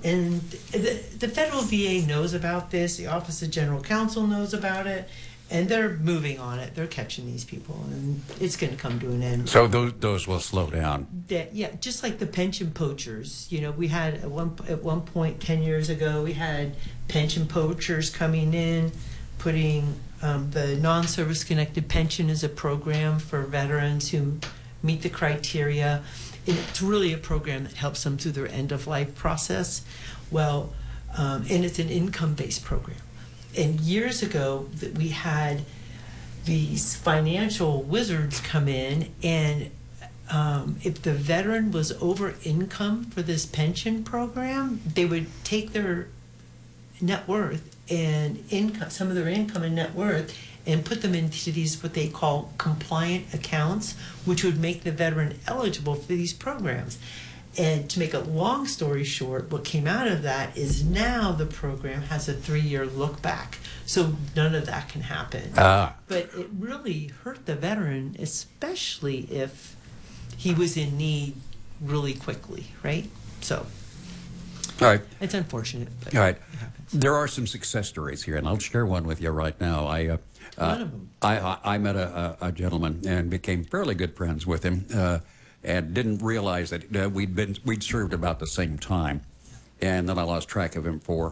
And the federal VA knows about this. The Office of General Counsel knows about it. And they're moving on it. They're catching these people, and it's going to come to an end. So those will slow down. Yeah, just like the pension poachers. You know, we had at one point 10 years ago, we had pension poachers coming in, putting the non-service connected pension as a program for veterans who meet the criteria. And it's really a program that helps them through their end of life process. Well, and it's an income-based program. And years ago, that we had these financial wizards come in, and if the veteran was over income for this pension program, they would take their net worth and income, some of their income and net worth, and put them into these what they call compliant accounts, which would make the veteran eligible for these programs. And to make a long story short, what came out of that is now the program has a 3-year look back. So none of that can happen. But it really hurt the veteran, especially if he was in need really quickly, right? So all right. It's unfortunate, but all right. It happens. There are some success stories here, and I'll share one with you right now. One of them. I met a gentleman and became fairly good friends with him. And didn't realize that we'd served about the same time, and then I lost track of him for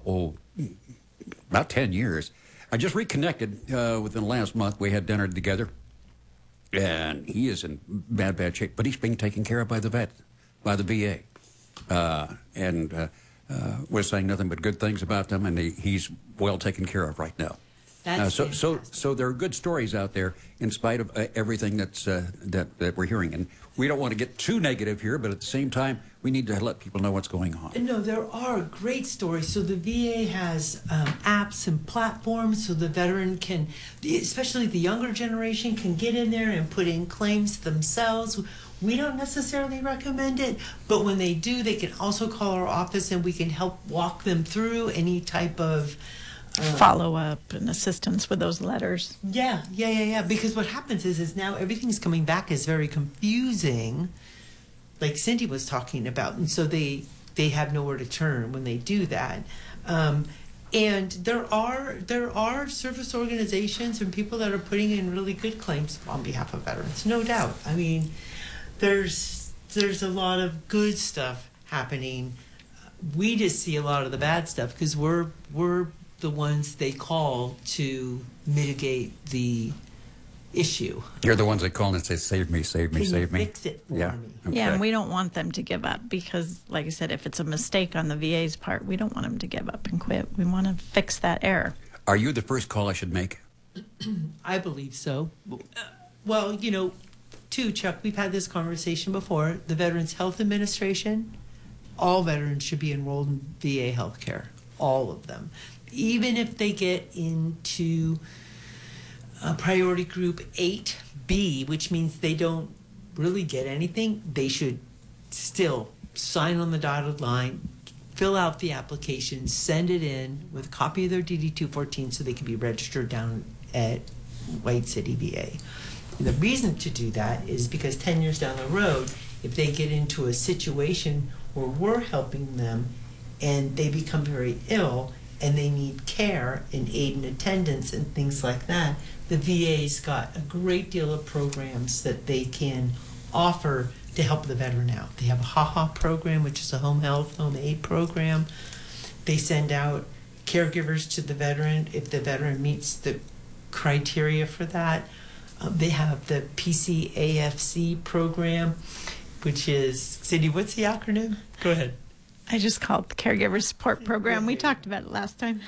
about 10 years. I just reconnected within the last month. We had dinner together, and he is in bad shape, but he's being taken care of by the VA, and we're saying nothing but good things about them, and he's well taken care of right now. So there are good stories out there in spite of everything that we're hearing. And we don't want to get too negative here, but at the same time, we need to let people know what's going on. No, there are great stories. So the VA has apps and platforms so the veteran can, especially the younger generation, can get in there and put in claims themselves. We don't necessarily recommend it, but when they do, they can also call our office and we can help walk them through any type of follow-up and assistance with those letters. Yeah. Because what happens is now everything's coming back as very confusing, like Cindy was talking about, and so they have nowhere to turn when they do that. And there are service organizations and people that are putting in really good claims on behalf of veterans, no doubt. I mean, there's a lot of good stuff happening. We just see a lot of the bad stuff because we're the ones they call to mitigate the issue. You're the ones that call and say, save me, save me, save me. Fix it for yeah. me. Okay. Yeah, and we don't want them to give up because, like I said, if it's a mistake on the VA's part, we don't want them to give up and quit. We want to fix that error. Are you the first call I should make? I believe so. Well, you know, too, Chuck, we've had this conversation before. The Veterans Health Administration, all veterans should be enrolled in VA health care, all of them. Even if they get into priority group 8B, which means they don't really get anything, they should still sign on the dotted line, fill out the application, send it in with a copy of their DD-214 so they can be registered down at White City VA. And the reason to do that is because 10 years down the road, if they get into a situation where we're helping them and they become very ill and they need care and aid and attendance and things like that, the VA's got a great deal of programs that they can offer to help the veteran out. They have a HAHA program, which is a home health, home aid program. They send out caregivers to the veteran if the veteran meets the criteria for that. They have the PCAFC program, which is, Cindy, what's the acronym? Go ahead. I just call it the Caregiver Support Program. We talked about it last time.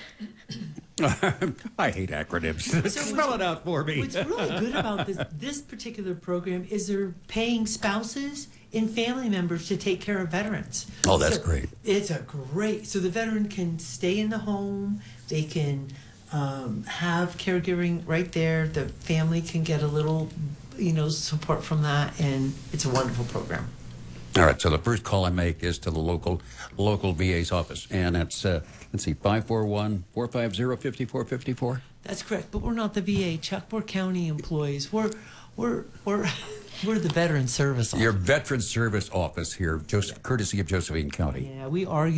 I hate acronyms. So Spell it out for me. What's really good about this particular program is they're paying spouses and family members to take care of veterans. Oh, that's great. It's a great, so the veteran can stay in the home, they can have caregiving right there, the family can get a little, support from that, and it's a wonderful program. All right, so the first call I make is to the local VA's office, and it's, let's see, 541-450-5454? That's correct, but we're not the VA, Chuck. We're county employees. We're the Veteran Service Office. Your Veteran Service Office here, courtesy of Josephine County. Yeah, we argue